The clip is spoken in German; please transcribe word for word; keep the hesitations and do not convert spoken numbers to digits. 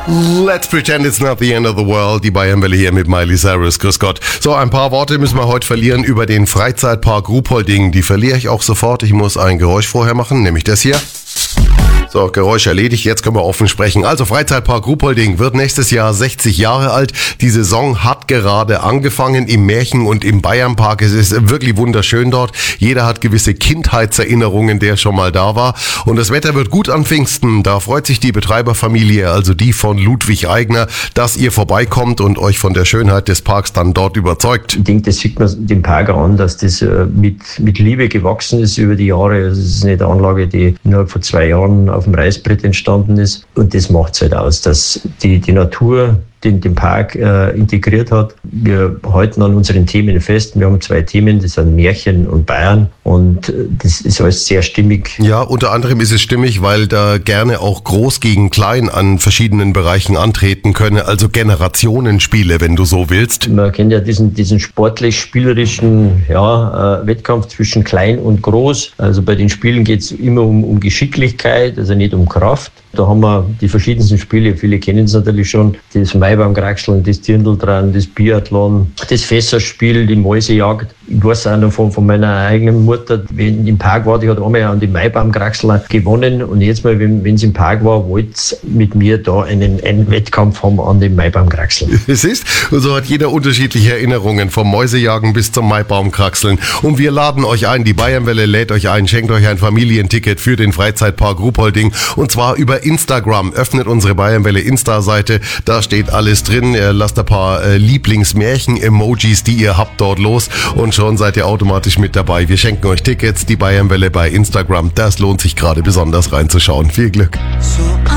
Let's pretend it's not the end of the world. Die Bayernwelle hier mit Miley Cyrus. Grüß Gott. So, ein paar Worte müssen wir heute verlieren über den Freizeitpark Ruhpolding. Die verliere ich auch sofort. Ich muss ein Geräusch vorher machen, nämlich das hier. So, Geräusch erledigt, jetzt können wir offen sprechen. Also Freizeitpark Ruhpolding wird nächstes Jahr sechzig Jahre alt. Die Saison hat gerade angefangen im Märchen- und im Bayernpark. Es ist wirklich wunderschön dort. Jeder hat gewisse Kindheitserinnerungen, der schon mal da war. Und das Wetter wird gut an Pfingsten. Da freut sich die Betreiberfamilie, also die von Ludwig Eigner, dass ihr vorbeikommt und euch von der Schönheit des Parks dann dort überzeugt. Ich denke, das sieht man dem Park an, dass das mit, mit Liebe gewachsen ist über die Jahre. Es ist nicht eine Anlage, die innerhalb von zwei Jahren auf dem Reißbrett entstanden ist. Und das macht es halt aus, dass die, die Natur den, den Park äh, integriert hat. Wir halten an unseren Themen fest. Wir haben zwei Themen, das sind Märchen und Bayern. Und äh, das ist alles sehr stimmig. Ja, unter anderem ist es stimmig, weil da gerne auch groß gegen klein an verschiedenen Bereichen antreten könne. Also Generationenspiele, wenn du so willst. Man kennt ja diesen, diesen sportlich-spielerischen ja, äh, Wettkampf zwischen klein und groß. Also bei den Spielen geht es immer um, um Geschicklichkeit, also nicht um Kraft. Da haben wir die verschiedensten Spiele, viele kennen es natürlich schon, das Maibaumkraxeln, das Dirndl-Dran, das Biathlon, das Fässerspiel, die Mäusejagd. Ich weiß auch noch von, von meiner eigenen Mutter, wenn im Park war, die hat einmal an die Maibaumkraxeln gewonnen und jetzt mal, wenn, wenn sie im Park war, wollte sie mit mir da einen, einen Wettkampf haben an den Maibaumkraxeln. Es ist, und so hat jeder unterschiedliche Erinnerungen, vom Mäusejagen bis zum Maibaumkraxeln. Und wir laden euch ein, die Bayernwelle lädt euch ein, schenkt euch ein Familienticket für den Freizeitpark Ruhpolding und zwar über Instagram. Öffnet unsere Bayernwelle Insta-Seite, da steht alles drin. Lasst ein paar äh, Lieblingsmärchen-Emojis, die ihr habt, dort los und schon seid ihr automatisch mit dabei. Wir schenken euch Tickets, die Bayernwelle bei Instagram. Das lohnt sich gerade besonders reinzuschauen. Viel Glück. So